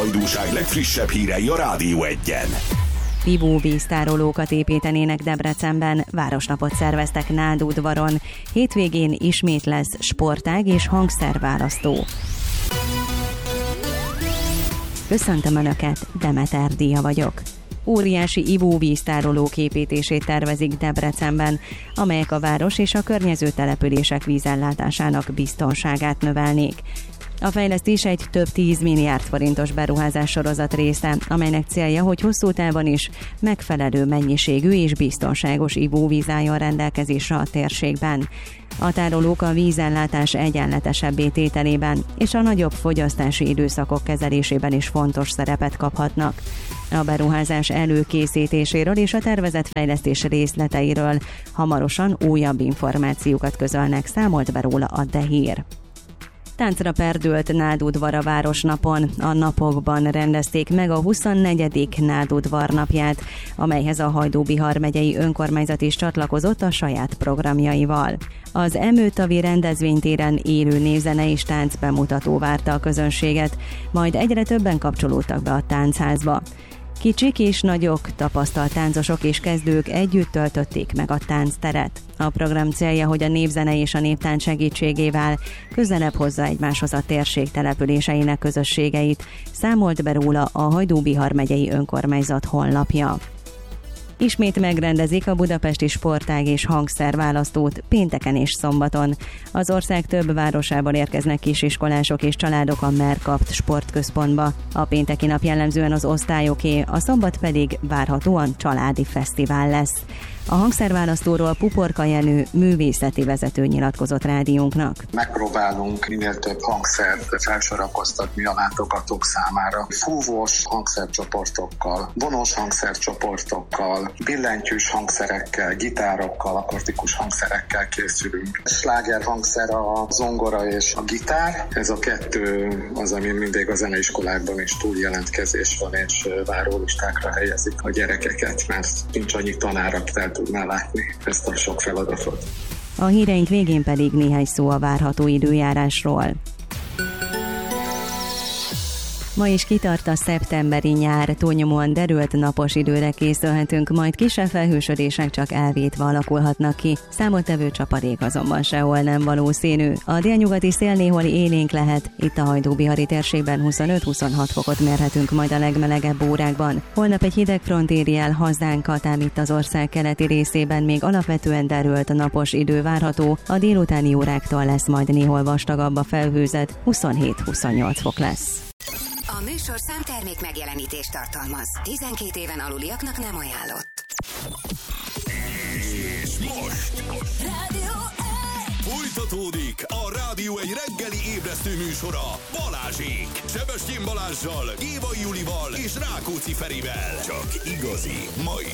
hajdúság legfrissebb hírei a Rádió Egyen. Ivóvíztárolókat építenének Debrecenben, városnapot szerveztek Nádudvaron. Hétvégén ismét lesz sportág és hangszerválasztó. Köszöntöm Önöket, Demeter Díja vagyok. Óriási ivóvíztárolók építését tervezik Debrecenben, amelyek a város és a környező települések vízellátásának biztonságát növelnék. A fejlesztés egy több 10 milliárd forintos beruházás sorozat része, amelynek célja, hogy hosszú távon is megfelelő mennyiségű és biztonságos ivóvíz álljon rendelkezésre a térségben. A tárolók a vízellátás egyenletesebbé tételében és a nagyobb fogyasztási időszakok kezelésében is fontos szerepet kaphatnak. A beruházás előkészítéséről és a tervezett fejlesztés részleteiről hamarosan újabb információkat közölnek, számolt be róla a De Hír. Táncra perdült Nádudvar a városnapon. A napokban rendezték meg a 24. Nádudvar napját, amelyhez a Hajdú-Bihar megyei önkormányzat is csatlakozott a saját programjaival. Az Emőtavi rendezvénytéren élő névzene és tánc bemutató várta a közönséget, majd egyre többen kapcsolódtak be a táncházba. Kicsik és nagyok, tapasztalt táncosok és kezdők együtt töltötték meg a táncteret. A program célja, hogy a népzene és a néptánc segítségével közelebb hozza egymáshoz a térség településeinek közösségeit, számolt be róla a Hajdú-Bihar megyei önkormányzat honlapja. Ismét megrendezik a budapesti sportág és hangszerválasztót pénteken és szombaton. Az ország több városából érkeznek kisiskolások és családok a Merkapt sportközpontba. A pénteki nap jellemzően az osztályoké, a szombat pedig várhatóan családi fesztivál lesz. A hangszerválasztóról Puporka Jenő művészeti vezető nyilatkozott rádiónknak. Megpróbálunk minél több hangszert felsorakoztatni a látogatók számára. Fúvós hangszercsoportokkal, vonós hangszercsoportokkal, billentyűs hangszerekkel, gitárokkal, akusztikus hangszerekkel készülünk. Sláger hangszer a zongora és a gitár. Ez a kettő az, ami mindig a zeneiskolákban is túljelentkezés van, és várólistákra helyezik a gyerekeket, mert nincs annyi tanár, akit tudná látni ezt a sok feladatot. A híreink végén pedig néhány szó a várható időjárásról. Ma is kitart a szeptemberi nyár, túlnyomóan derült napos időre készülhetünk, majd kisebb felhősödések csak elvétve alakulhatnak ki. Számottevő csapadék azonban sehol nem valószínű. A délnyugati szél néhol élénk lehet, itt a Hajdú-Bihari térségben 25-26 fokot mérhetünk majd a legmelegebb órákban. Holnap egy hideg front éri el hazánkat, ám itt az ország keleti részében még alapvetően derült napos idő várható, a délutáni óráktól lesz majd néhol vastagabb a felhőzet, 27-28 fok lesz. A műsorszám termék megjelenítést tartalmaz. 12 éven aluliaknak nem ajánlott. És most Rádió folytatódik a Rádió egy reggeli ébresztő műsora Balázsék. Sebestyén Balázssal, Éva Julival és Rákóczi Ferivel. Csak igazi, ma is